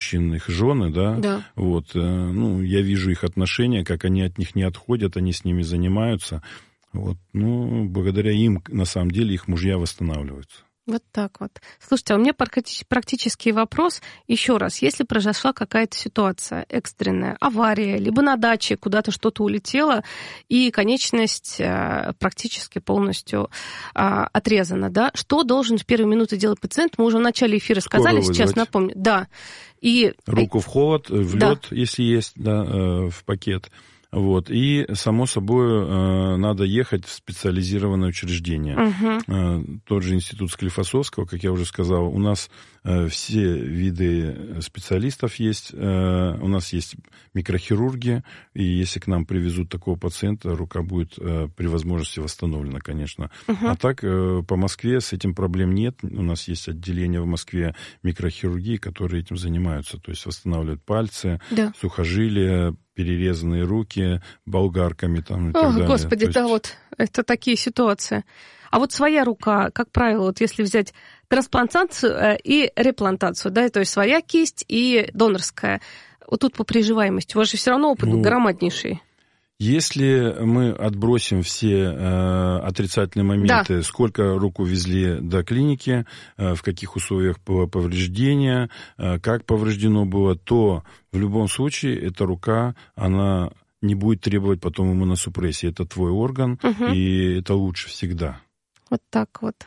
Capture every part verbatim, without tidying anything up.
мужчин их жены, да, да. Вот, ну, я вижу их отношения, как они от них не отходят, они с ними занимаются, вот, ну, благодаря им, на самом деле, их мужья восстанавливаются. Вот так вот. Слушайте, а у меня практический вопрос. Еще раз, если произошла какая-то ситуация экстренная, авария, либо на даче куда-то что-то улетело, и конечность практически полностью отрезана, да, что должен в первые минуты делать пациент? Мы уже в начале эфира сказали, Скорую сейчас вызвать. напомню. Да. И... Руку в холод, в да. лед, если есть, да, в пакет. Вот. И, само собой, надо ехать в специализированное учреждение. Угу. Тот же институт Склифосовского, как я уже сказал, у нас все виды специалистов есть. У нас есть микрохирурги, и если к нам привезут такого пациента, рука будет при возможности восстановлена, конечно. Угу. А так, по Москве с этим проблем нет. У нас есть отделение в Москве микрохирургии, которые этим занимаются. То есть восстанавливают пальцы, да. сухожилия, перерезанные руки болгарками там и так О, далее. Господи, есть... да, вот это такие ситуации. А вот своя рука, как правило, вот если взять трансплантацию и реплантацию, да, то есть своя кисть и донорская, вот тут по приживаемости, у вас же все равно опыт ну, громаднейший. Если мы отбросим все э, отрицательные моменты, да. Сколько руку везли до клиники, э, в каких условиях было повреждение, э, как повреждено было, то в любом случае эта рука, она не будет требовать потом иммуносупрессии. Это твой орган, угу. И это лучше всегда. Вот так вот.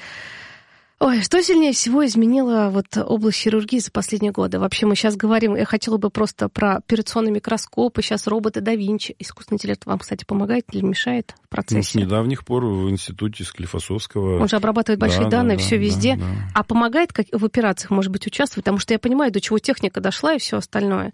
Ой, что сильнее всего изменило вот область хирургии за последние годы? Вообще мы сейчас говорим, я хотела бы просто про операционный микроскоп, и сейчас роботы да Винчи. Искусственный интеллект вам, кстати, помогает или мешает в процессе? Ну, с недавних пор в институте Склифосовского... Он же обрабатывает большие да, данные, да, все да, везде. Да, да. А помогает как в операциях, может быть, участвовать? Потому что я понимаю, до чего техника дошла и все остальное.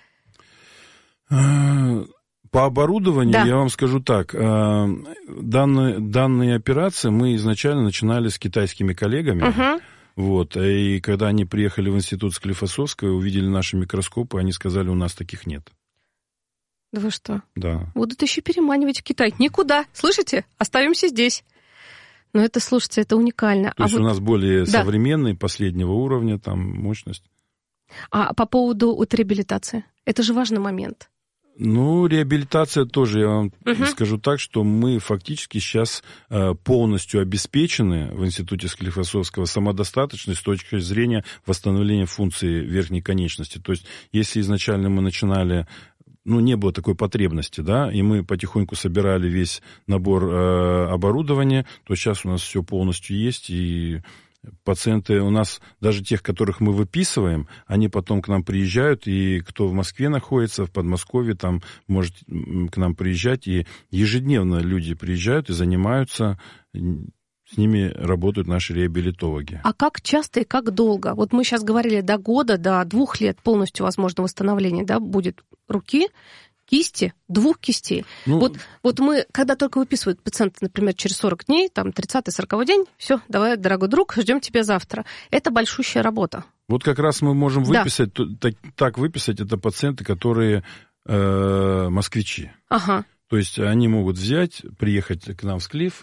По оборудованию, да. Я вам скажу так, данные, данные операции мы изначально начинали с китайскими коллегами, угу. Вот, и когда они приехали в институт Склифосовского и увидели наши микроскопы, они сказали, у нас таких нет. Да вы что? Да. Будут еще переманивать в Китай. Никуда, слышите? Остаемся здесь. Но это, слушайте, это уникально. То а есть вот... у нас более да. современные, последнего уровня, там, мощность. А по поводу вот реабилитации? Это же важный момент. Ну, реабилитация тоже, я вам угу. скажу так, что мы фактически сейчас э, полностью обеспечены в институте Склифосовского самодостаточной с точки зрения восстановления функции верхней конечности. То есть, если изначально мы начинали, ну, не было такой потребности, да, и мы потихоньку собирали весь набор э, оборудования, то сейчас у нас все полностью есть, и... Пациенты у нас, даже тех, которых мы выписываем, они потом к нам приезжают, и кто в Москве находится, в Подмосковье, там может к нам приезжать, и ежедневно люди приезжают и занимаются, с ними работают наши реабилитологи. А как часто и как долго? Вот мы сейчас говорили, до года, до двух лет полностью возможно восстановление, да, будет руки, кисти, двух кистей. Ну, вот, вот мы, когда только выписывают пациента, например, через сорок дней, там, тридцатый-сороковой день, все, давай, дорогой друг, ждем тебя завтра. Это большущая работа. Вот как раз мы можем да. выписать, так, так выписать, это пациенты, которые э, москвичи. Ага. То есть они могут взять, приехать к нам в Склиф,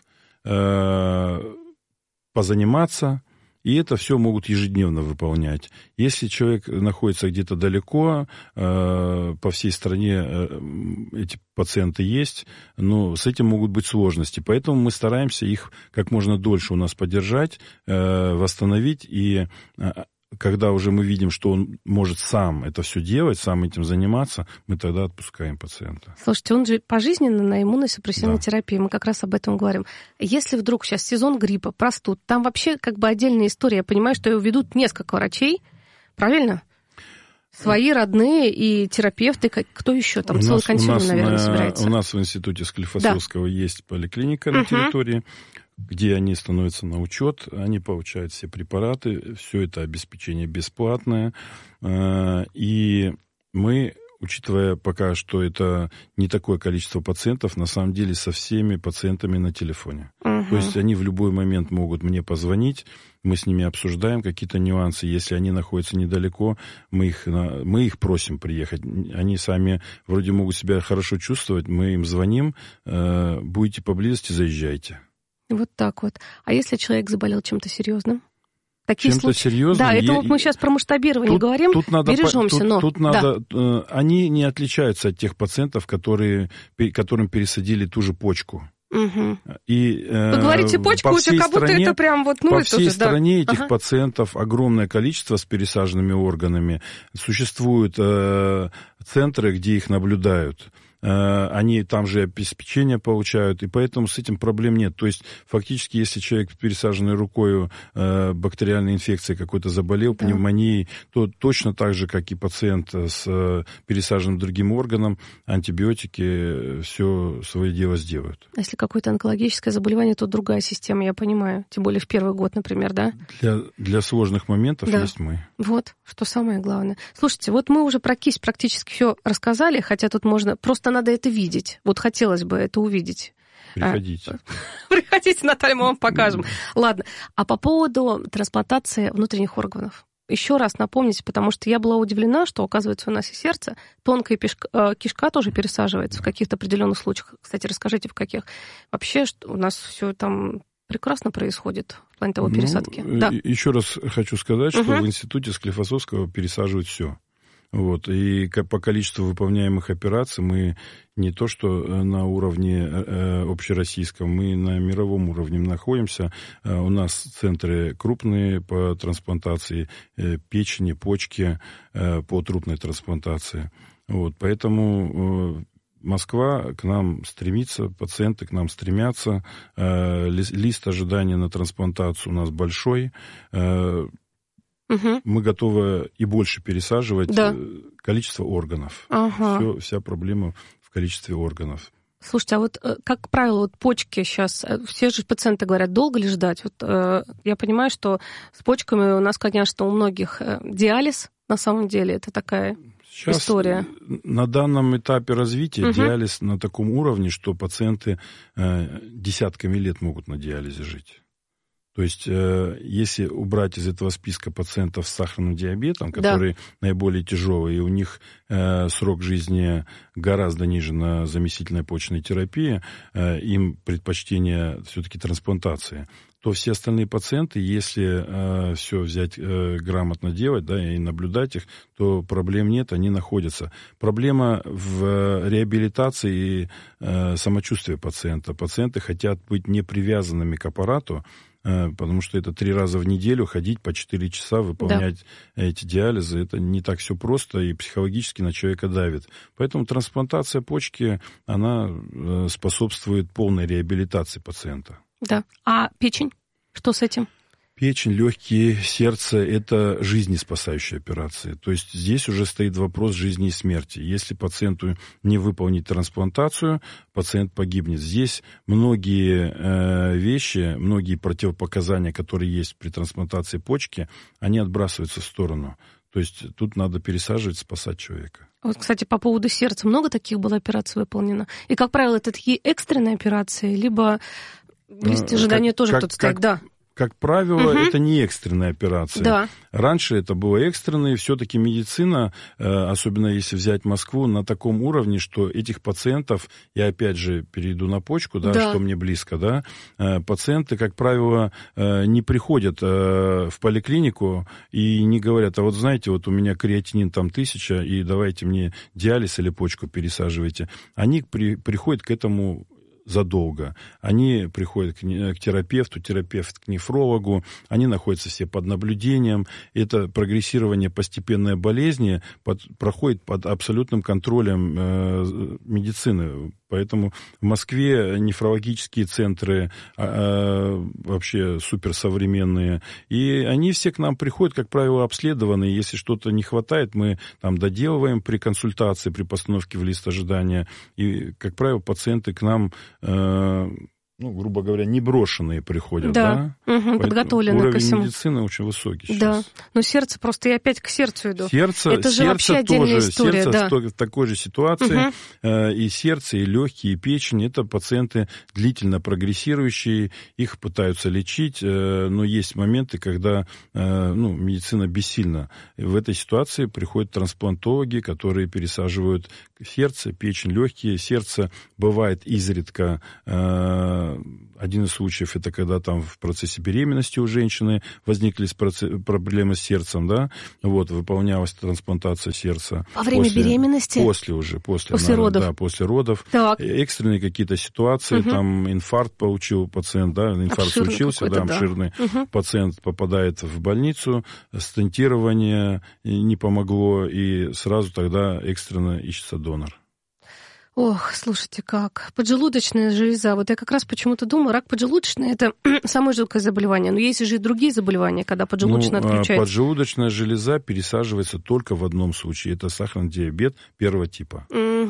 э, позаниматься, и это все могут ежедневно выполнять. Если человек находится где-то далеко, э, по всей стране э, эти пациенты есть, но с этим могут быть сложности. Поэтому мы стараемся их как можно дольше у нас поддержать, э, восстановить. И э, когда уже мы видим, что он может сам это все делать, сам этим заниматься, мы тогда отпускаем пациента. Слушайте, он же пожизненно на иммуносупрессивной да. терапии, мы как раз об этом говорим. Если вдруг сейчас сезон гриппа, простуд, там вообще как бы отдельная история. Я понимаю, что ее ведут несколько врачей, правильно? Свои родные и терапевты, кто еще там, целый консилиум, наверное, на, собирается. У нас в институте Склифосовского да. есть поликлиника на угу. территории, где они становятся на учет, они получают все препараты, все это обеспечение бесплатное. И мы, учитывая пока, что это не такое количество пациентов, на самом деле со всеми пациентами на телефоне. Угу. То есть они в любой момент могут мне позвонить, мы с ними обсуждаем какие-то нюансы. Если они находятся недалеко, мы их, мы их просим приехать. Они сами вроде могут себя хорошо чувствовать, мы им звоним, будете поблизости, заезжайте. Вот так вот. А если человек заболел чем-то серьезным? Такие чем-то случаи... серьезным. Да, это я... вот мы сейчас про масштабирование тут, говорим, тут надо, бережемся, тут, но... Тут надо... Да. Они не отличаются от тех пациентов, которые, которым пересадили ту же почку. Угу. И, Вы говорите почку по уже, как будто стране, это прям вот... Ну, по это всей уже, стране да. этих ага. пациентов огромное количество с пересаженными органами. Существуют э, центры, где их наблюдают. Они там же обеспечение получают, и поэтому с этим проблем нет. То есть, фактически, если человек с пересаженной рукой э, бактериальной инфекцией какой-то заболел, да. пневмонией, то точно так же, как и пациент с э, пересаженным другим органом, антибиотики все свое дело сделают. А если какое-то онкологическое заболевание, то другая система, я понимаю. Тем более в первый год, например, да? Для, для сложных моментов да. есть мы. Вот, что самое главное. Слушайте, вот мы уже про кисть практически все рассказали, хотя тут можно... Просто надо это видеть. Вот хотелось бы это увидеть. Приходите. Приходите, Наталья, мы вам покажем. Ладно. А по поводу трансплантации внутренних органов. Еще раз напомните, потому что я была удивлена, что, оказывается, у нас и сердце, тонкая кишка, кишка тоже пересаживается в каких-то определенных случаях. Кстати, расскажите, в каких. Вообще, что у нас все там прекрасно происходит в плане того пересадки. Ну, да. Еще раз хочу сказать, что угу. в институте Склифосовского пересаживают все. Вот. И по количеству выполняемых операций мы не то что на уровне э, общероссийском, мы на мировом уровне находимся. Э, у нас центры крупные по трансплантации э, печени, почки, э, по трупной трансплантации. Вот. Поэтому... Э, Москва к нам стремится, пациенты к нам стремятся. Э, лист ожидания на трансплантацию у нас большой. Э, Угу. Мы готовы и больше пересаживать да. количество органов. Ага. Все, вся проблема в количестве органов. Слушайте, а вот, как правило, вот почки сейчас, все же пациенты говорят, долго ли ждать? Вот, э, я понимаю, что с почками у нас, конечно, у многих диализ, на самом деле, это такая сейчас история. На данном этапе развития угу. диализ на таком уровне, что пациенты э, десятками лет могут на диализе жить. То есть, э, если убрать из этого списка пациентов с сахарным диабетом, которые да. наиболее тяжелые, и у них э, срок жизни гораздо ниже на заместительной почечной терапии, э, им предпочтение все-таки трансплантации, то все остальные пациенты, если э, все взять э, грамотно делать, да, и наблюдать их, то проблем нет, они находятся. Проблема в реабилитации и э, самочувствии пациента. Пациенты хотят быть не привязанными к аппарату, потому что это три раза в неделю ходить по четыре часа, выполнять да. эти диализы. Это не так все просто и психологически на человека давит. Поэтому трансплантация почки, она способствует полной реабилитации пациента. Да. А печень? Что с этим? Печень, легкие, сердце – это жизнеспасающие операции. То есть здесь уже стоит вопрос жизни и смерти. Если пациенту не выполнить трансплантацию, пациент погибнет. Здесь многие э, вещи, многие противопоказания, которые есть при трансплантации почки, они отбрасываются в сторону. То есть тут надо пересаживать, спасать человека. Вот, кстати, по поводу сердца. Много таких было операций выполнено? И, как правило, это такие экстренные операции, либо в листе ожидания тоже как, кто-то стоит? Как... Да. Как правило, угу. это не экстренная операция. Да. Раньше это было экстренное, все-таки медицина, особенно если взять Москву, на таком уровне, что этих пациентов, я опять же перейду на почку, да, да. что мне близко, да, пациенты, как правило, не приходят в поликлинику и не говорят, а вот знаете, вот у меня креатинин там тысяча, и давайте мне диализ или почку пересаживайте. Они при, приходят к этому задолго. Они приходят к, к терапевту, терапевт к нефрологу, они находятся все под наблюдением. Это прогрессирование постепенной болезни под, проходит под абсолютным контролем э, медицины. Поэтому в Москве нефрологические центры э, вообще суперсовременные. И они все к нам приходят, как правило, обследованные. Если что-то не хватает, мы там доделываем при консультации, при постановке в лист ожидания. И, как правило, пациенты к нам... Э, ну, грубо говоря, не брошенные приходят, да? Да, угу, подготовленные уровень ко всему. Медицины очень высокий сейчас. Да, но сердце просто, я опять к сердцу иду. Сердце, это же сердце вообще отдельная тоже, история, сердце да. в такой же ситуации. Угу. И сердце, и легкие, и печень. Это пациенты длительно прогрессирующие, их пытаются лечить, но есть моменты, когда ну, медицина бессильна. В этой ситуации приходят трансплантологи, которые пересаживают сердце, печень, легкие. Сердце бывает изредка Один из случаев, это когда там в процессе беременности у женщины возникли проблемы с сердцем, да, вот, выполнялась трансплантация сердца. Во время после, беременности? После уже. После, после она, родов? Да, после родов. Так. Экстренные какие-то ситуации, угу. там инфаркт получил пациент, да, инфаркт обширный случился, да, обширный. Да. Угу. Пациент попадает в больницу, стентирование не помогло, и сразу тогда экстренно ищется донор. Ох, слушайте, как. Поджелудочная железа. Вот я как раз почему-то думаю, рак поджелудочной – это самое жуткое заболевание. Но есть же и другие заболевания, когда поджелудочная ну, отключается. Поджелудочная железа пересаживается только в одном случае. Это сахарный диабет первого типа.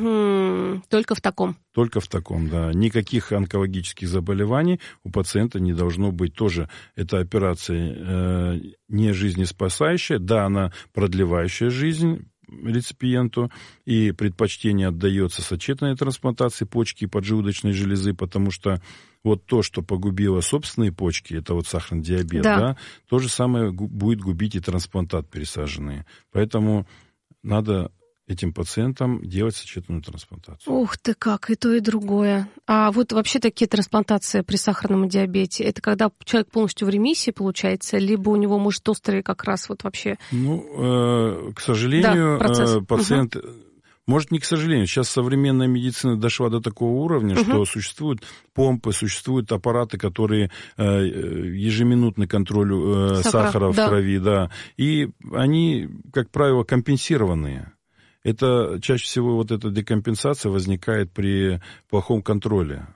Угу. Только в таком? Только в таком, да. Никаких онкологических заболеваний у пациента не должно быть. Тоже эта операция э, не жизнеспасающая. Да, она продлевающая жизнь реципиенту, и предпочтение отдается сочетанной трансплантации почки и поджелудочной железы, потому что вот то, что погубило собственные почки, это вот сахарный диабет, да. Да, то же самое будет губить и трансплантат пересаженный. Поэтому надо этим пациентам делать сочетанную трансплантацию. Ух ты как, и то, и другое. А вот вообще такие трансплантации при сахарном диабете, это когда человек полностью в ремиссии, получается, либо у него может острый как раз вот вообще... Ну, э, к сожалению, да, э, пациент... Угу. Может, не к сожалению. Сейчас современная медицина дошла до такого уровня, угу. что существуют помпы, существуют аппараты, которые э, ежеминутный контроль э, Сахара, сахара в да. крови, да, и они, как правило, компенсированные. Это чаще всего вот эта декомпенсация возникает при плохом контроле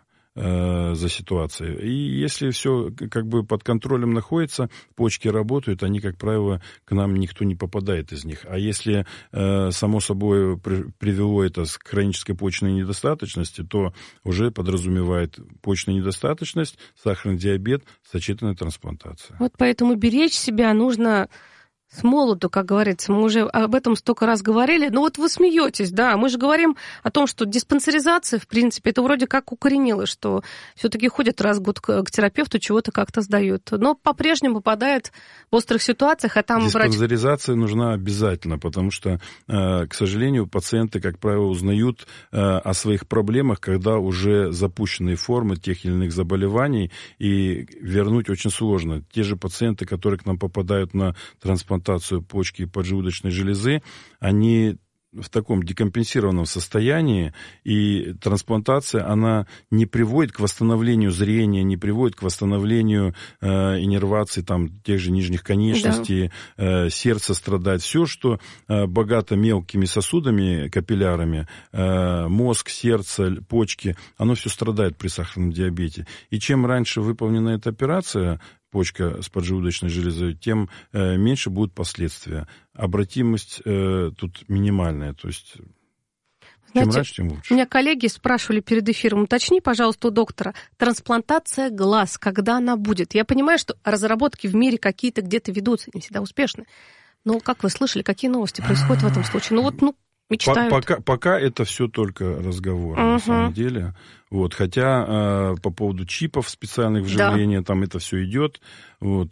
э, за ситуацией. И если все как бы под контролем находится, почки работают, они, как правило, к нам никто не попадает из них. А если э, само собой при, привело это к хронической почечной недостаточности, то уже подразумевает почечная недостаточность, сахарный диабет, сочетанная трансплантация. Вот поэтому беречь себя нужно... С молоду, как говорится, мы уже об этом столько раз говорили. Но вот вы смеетесь, да, мы же говорим о том, что диспансеризация, в принципе, это вроде как укоренилось, что все-таки ходят раз в год к, к терапевту, чего-то как-то сдают. Но по-прежнему попадает в острых ситуациях, а там диспансеризация врач... нужна обязательно, потому что, к сожалению, пациенты, как правило, узнают о своих проблемах, когда уже запущенные формы тех или иных заболеваний, и вернуть очень сложно. Те же пациенты, которые к нам попадают на трансплантацию, почки и поджелудочной железы, они в таком декомпенсированном состоянии, и трансплантация, она не приводит к восстановлению зрения, не приводит к восстановлению э, иннервации там, тех же нижних конечностей, да. э, сердце страдает. Все, что э, богато мелкими сосудами, капиллярами, э, мозг, сердце, почки, оно все страдает при сахарном диабете. И чем раньше выполнена эта операция, почка с поджелудочной железой, тем э, меньше будут последствия. Обратимость э, тут минимальная, то есть Знаете, чем раньше, тем лучше. Меня коллеги спрашивали перед эфиром, уточни, пожалуйста, у доктора, трансплантация глаз, когда она будет? Я понимаю, что разработки в мире какие-то где-то ведутся, не всегда успешны. Но, как вы слышали, какие новости происходят в этом случае? Ну вот, ну, мечтают. Пока, пока это все только разговоры, uh-huh. на самом деле. Вот, хотя э, по поводу чипов специальных вживления, да. там это все идет. Вот,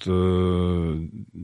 э,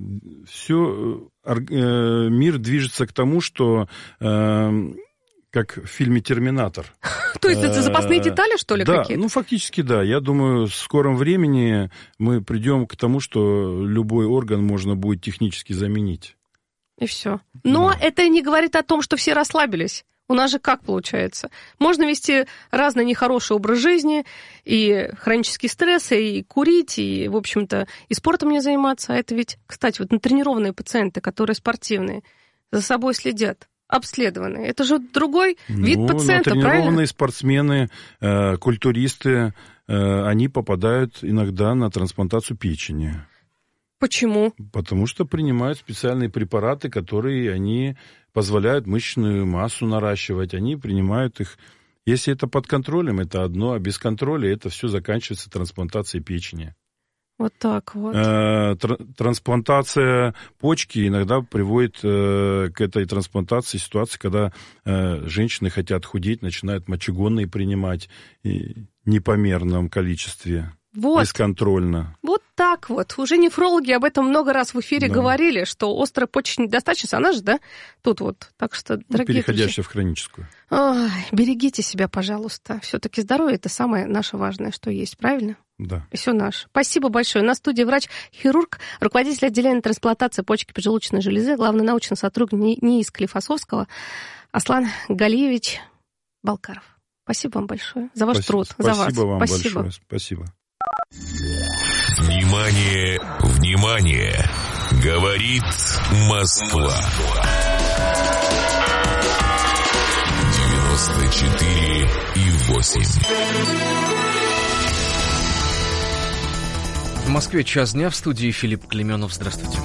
все, э, мир движется к тому, что... Э, как в фильме «Терминатор». То есть это запасные детали, что ли, какие-то? Да, ну фактически да. Я думаю, в скором времени мы придем к тому, что любой орган можно будет технически заменить. И все. Но да. это не говорит о том, что все расслабились. У нас же как получается? Можно вести разный нехороший образ жизни, и хронический стресс, и курить, и, в общем-то, и спортом не заниматься. А это ведь, кстати, вот натренированные пациенты, которые спортивные, за собой следят, обследованы. Это же другой вид ну, пациента, правильно? Тренированные спортсмены, э, культуристы, э, они попадают иногда на трансплантацию печени. Почему? Потому что принимают специальные препараты, которые они позволяют мышечную массу наращивать. Они принимают их. Если это под контролем, это одно, а без контроля это все заканчивается трансплантацией печени. Вот так вот. Трансплантация почки иногда приводит к этой трансплантации ситуации, когда женщины хотят худеть, начинают мочегонные принимать в непомерном количестве, вот. бесконтрольно. Вот так вот. Уже нефрологи об этом много раз в эфире да. говорили, что острая почечная недостаточность, она же, да, тут вот. Так что, дорогие ну, переходящая друзья, в хроническую. Ой, берегите себя, пожалуйста. Все-таки здоровье — это самое наше важное, что есть, правильно? Да. И все наше. Спасибо большое. На студии врач-хирург, руководитель отделения трансплантации почки поджелудочной железы, главный научный сотрудник НИИ Склифосовского Аслан Галиевич Балкаров. Спасибо вам большое за ваш спасибо, труд, за вас. Спасибо вам Спасибо. большое. Спасибо. Внимание, внимание! Говорит Москва. девяносто четыре и восемь. В Москве час дня, в студии Филипп Клеменов. Здравствуйте.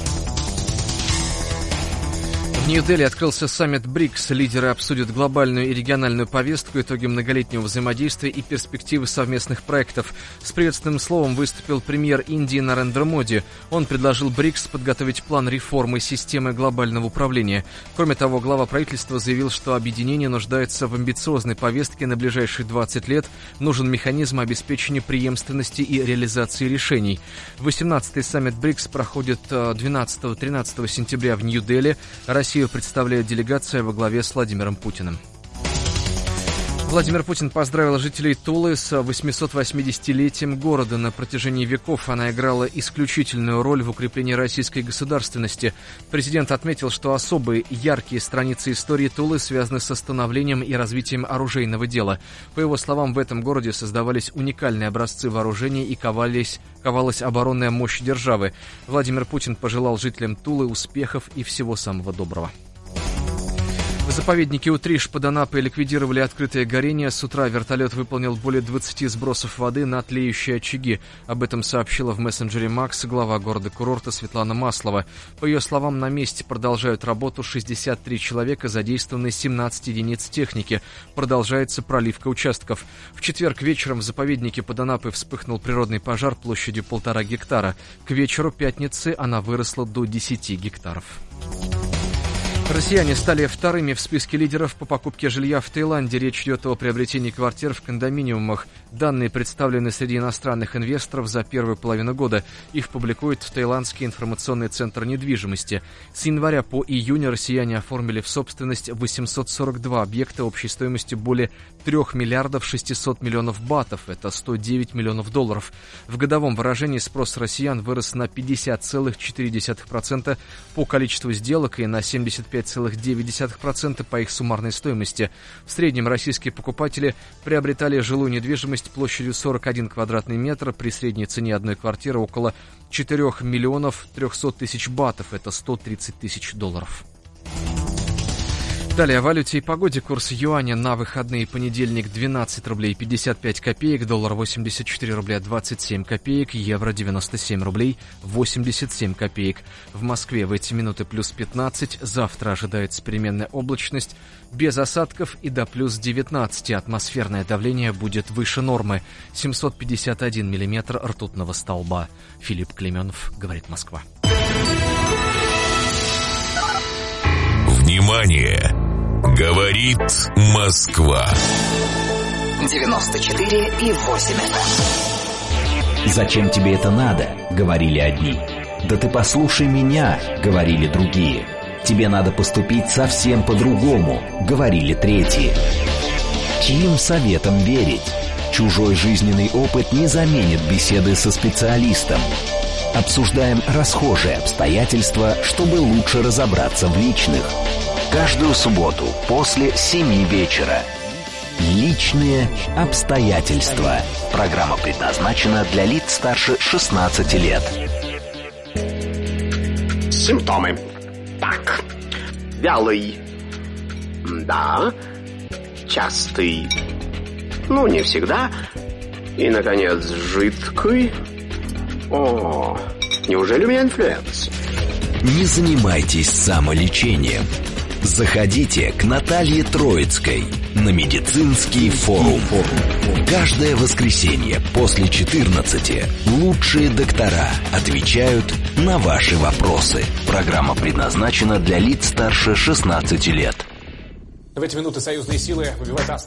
В Нью-Дели открылся саммит БРИКС. Лидеры обсудят глобальную и региональную повестку, итоги многолетнего взаимодействия и перспективы совместных проектов. С приветственным словом выступил премьер Индии Нарендра Моди. Он предложил БРИКС подготовить план реформы системы глобального управления. Кроме того, глава правительства заявил, что объединение нуждается в амбициозной повестке на ближайшие двадцать лет. Нужен механизм обеспечения преемственности и реализации решений. восемнадцатый саммит БРИКС проходит двенадцатого-тринадцатого сентября в Нью-Дели. Россия Россию представляет делегация во главе с Владимиром Путиным. Владимир Путин поздравил жителей Тулы с восьмисот восьмидесятилетием города. На протяжении веков она играла исключительную роль в укреплении российской государственности. Президент отметил, что особые яркие страницы истории Тулы связаны со становлением и развитием оружейного дела. По его словам, в этом городе создавались уникальные образцы вооружений и ковались, ковалась оборонная мощь державы. Владимир Путин пожелал жителям Тулы успехов и всего самого доброго. В заповеднике Утриш под Анапой ликвидировали открытое горение. С утра вертолет выполнил более двадцати сбросов воды на тлеющие очаги. Об этом сообщила в мессенджере Макс глава города-курорта Светлана Маслова. По ее словам, на месте продолжают работу шестьдесят три человека, задействованы семнадцать единиц техники. Продолжается проливка участков. В четверг вечером в заповеднике под Анапой вспыхнул природный пожар площадью полтора гектара. К вечеру пятницы она выросла до десяти гектаров. Россияне стали вторыми в списке лидеров по покупке жилья в Таиланде. Речь идет о приобретении квартир в кондоминиумах. Данные представлены среди иностранных инвесторов за первую половину года. Их публикует Таиландский информационный центр недвижимости. С января по июнь россияне оформили в собственность восемьсот сорок два объекта общей стоимостью более трех миллиардов шестисот миллионов батов. Это сто девять миллионов долларов. В годовом выражении спрос россиян вырос на пятьдесят целых четыре десятых процента по количеству сделок и на семьдесят пять целых девять десятых процента по их суммарной стоимости. В среднем российские покупатели приобретали жилую недвижимость площадью сорок один квадратный метр при средней цене одной квартиры около четырёх миллионов трехсот тысяч батов. Это сто тридцать тысяч долларов. Далее о валюте и погоде. Курс юаня на выходные: понедельник двенадцать рублей пятьдесят пять копеек, доллар восемьдесят четыре рубля двадцать семь копеек, евро девяносто семь рублей восемьдесят семь копеек. В Москве в эти минуты плюс пятнадцать, завтра ожидается переменная облачность, без осадков и до плюс девятнадцати. Атмосферное давление будет выше нормы, семьсот пятьдесят один миллиметр ртутного столба. Филипп Клеменов, говорит Москва. Внимание! Говорит Москва. девяносто четыре и восемь эф эм. «Зачем тебе это надо?» — говорили одни. «Да ты послушай меня!» — говорили другие. «Тебе надо поступить совсем по-другому!» — говорили третьи. Чьим советам верить? Чужой жизненный опыт не заменит беседы со специалистом. Обсуждаем расхожие обстоятельства, чтобы лучше разобраться в личных. Каждую субботу после семи вечера. Личные обстоятельства. Программа предназначена для лиц старше шестнадцати лет. Симптомы. Так. Вялый. Да. Частый. Ну, не всегда. И, наконец, жидкий. О, неужели у меня инфлюенс? Не занимайтесь самолечением. Заходите к Наталье Троицкой на медицинский форум. Каждое воскресенье после четырнадцати лучшие доктора отвечают на ваши вопросы. Программа предназначена для лиц старше шестнадцати лет. В эти минуты союзные силы выбивают